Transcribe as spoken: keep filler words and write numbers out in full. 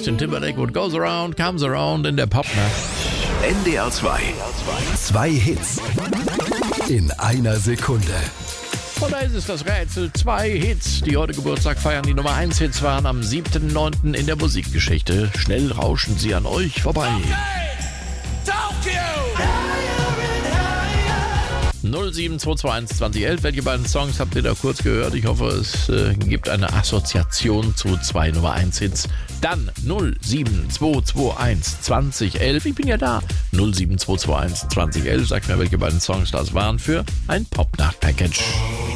Justin Timberlake, What Goes Around, Comes Around in der Popnacht. N D R zwei. Zwei Hits in einer Sekunde. Und da ist es das Rätsel. Zwei Hits, die heute Geburtstag feiern. Die Nummer eins Hits waren am siebten neunten in der Musikgeschichte. Schnell rauschen sie an euch vorbei. null sieben zwei zwei eins zwanzig elf. Welche beiden Songs habt ihr da kurz gehört? Ich hoffe, es äh, gibt eine Assoziation zu zwei Nummer eins Hits. Dann null sieben zwei zwei eins zwanzig elf. Ich bin ja da. null sieben zwei zwei eins zwanzig elf. Sagt mir, welche beiden Songs das waren für ein Popnacht-Package.